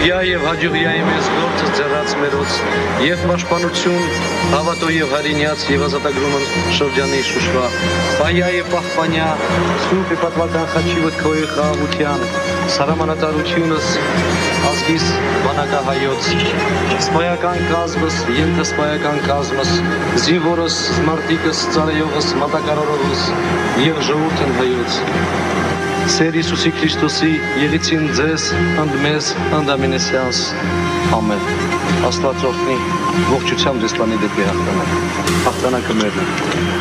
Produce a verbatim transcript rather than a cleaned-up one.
Իա եւ հաջողիայի մեզ գործը ձեռած մերոց եւ պաշտպանություն հավատո եւ հարինյաց եւ ազատագրումն շրջանի շուշվա բայա եւ պահպանյա սուրբ եւ պատվական խաչիվդ քոյի խաղաղության սարամանատարությունս ազգիս բանակահայոց սպայական կազմս ենթասպայական կազմս զինվորս մարտիկս ծառայողս մատակարարողս եւ ժողովրդն հայոց Սեր Իսուսի Քրիստոսի եղիցին ձեզ ընդմեզ ընդամինեսյանս ամեն Աստված օրհնի ողջությամբ ձեզ տանի դեպի հաղթանակ հաղթանակը մերն է